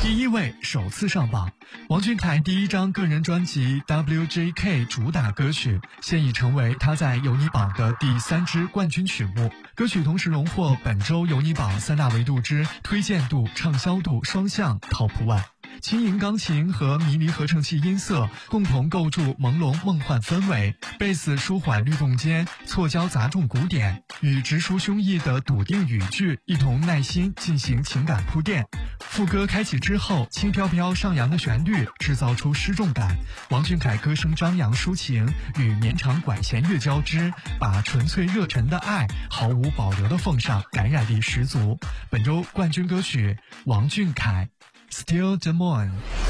第1位首次上榜，王俊凯第1张个人专辑 WJK 主打歌曲，现已成为他在有你榜的第3支冠军曲目。歌曲同时荣获本周有你榜3大维度之推荐度、畅销度双向 Top 1。轻盈钢琴和迷离合成器音色共同构筑朦胧梦幻氛围，贝斯舒缓律动间错交杂重鼓点，与直抒胸臆的笃定语句一同耐心进行情感铺垫。副歌开启之后，轻飘飘上扬的旋律制造出失重感，王俊凯歌声张扬抒情与绵长管弦乐交织，把纯粹热忱的爱毫无保留地奉上，感染力十足。本周冠军歌曲王俊凯 Still the Moon。